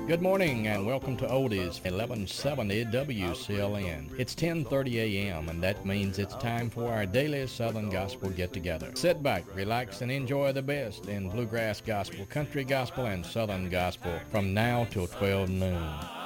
Good morning and welcome to Oldies 1170 WCLN. It's 10:30 a.m. and that means it's time for our daily Southern Gospel get-together. Sit back, relax, and enjoy the best in bluegrass gospel, country gospel, and Southern gospel from now till 12 noon.